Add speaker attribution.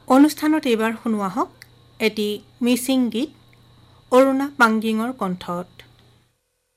Speaker 1: অনুষ্ঠানত এইবাৰ শুনোৱা হওক এটি মিচিং গীত অৰুণা পাংগিঙৰ কণ্ঠত।